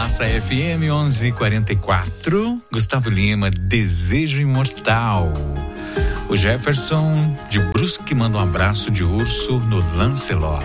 Massa FM 11:44. Gustavo Lima, Desejo Imortal. O Jefferson de Brusque manda um abraço de urso no Lancelot.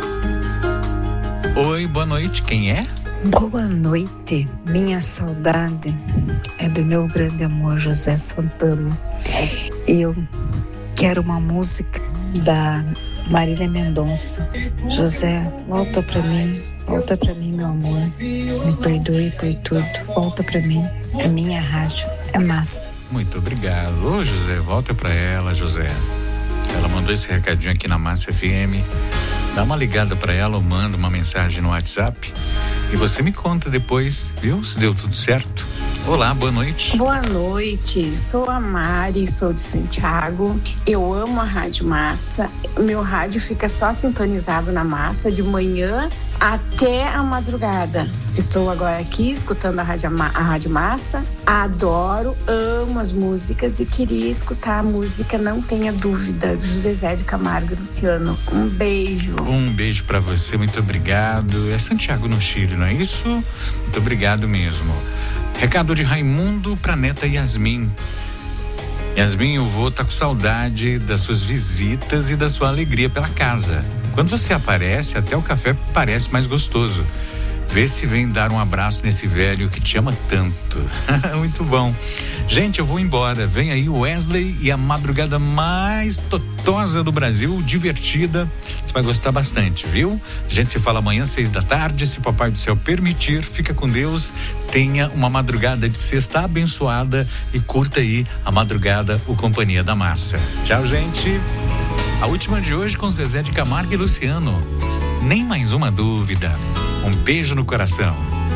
Oi, boa noite, quem é? Boa noite, minha saudade é do meu grande amor José Santana. Eu quero uma música da Marília Mendonça. José, volta pra mim, meu amor. Me perdoe por tudo. Volta pra mim. A minha rádio é massa. Muito obrigado. Ô, José, volta pra ela, José. Ela mandou esse recadinho aqui na Massa FM. Dá uma ligada pra ela ou manda uma mensagem no WhatsApp. E você me conta depois, viu? Se deu tudo certo. Olá, boa noite. Boa noite, sou a Mari, sou de Santiago. Eu amo a Rádio Massa. Meu rádio fica só sintonizado na Massa de manhã até a madrugada. Estou agora aqui escutando a Rádio Massa. Adoro, amo as músicas e queria escutar a música Não Tenha Dúvida, do Zezé de Camargo e Luciano. Um beijo. Um beijo pra você, muito obrigado. É Santiago no Chile, não é isso? Muito obrigado mesmo. Recado de Raimundo pra neta Yasmin. Yasmin, o vô tá com saudade das suas visitas e da sua alegria pela casa. Quando você aparece, até o café parece mais gostoso. Vê se vem dar um abraço nesse velho que te ama tanto. Muito bom. Gente, eu vou embora. Vem aí o Wesley e a madrugada mais totosa do Brasil, divertida. Você vai gostar bastante, viu? A gente se fala amanhã, 6h, se o Papai do Céu permitir. Fica com Deus. Tenha uma madrugada de sexta abençoada e curta aí a madrugada, o Companhia da Massa. Tchau, gente. A última de hoje com Zezé de Camargo e Luciano. Nem mais uma dúvida. Um beijo no coração.